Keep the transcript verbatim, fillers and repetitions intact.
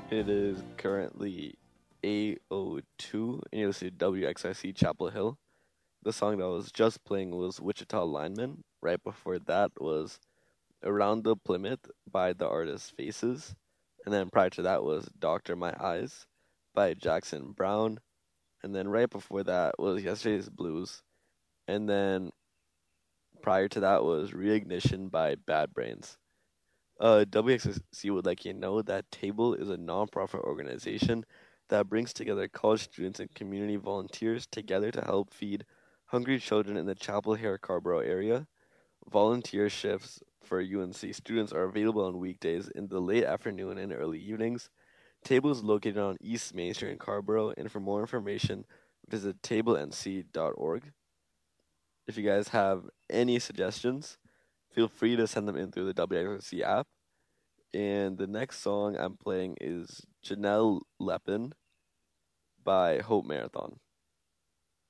It is currently eight oh two, and you'll see W X I C Chapel Hill. The song that was just playing was Wichita Lineman. Right before that was Around the Plymouth by the artist Faces. And then prior to that was Doctor My Eyes by Jackson Brown. And then right before that was Yesterday's Blues. And then prior to that was Reignition by Bad Brains. Uh, W X I C would like you to know that Table is a nonprofit organization that brings together college students and community volunteers together to help feed hungry children in the Chapel Hill Carborough area. Volunteer shifts for U N C students are available on weekdays in the late afternoon and early evenings. Table is located on East Main Street in Carborough, and for more information, visit table n c dot org. If you guys have any suggestions, feel free to send them in through the W X I C app. And the next song I'm playing is Janelle Lepin by Hope Marathon.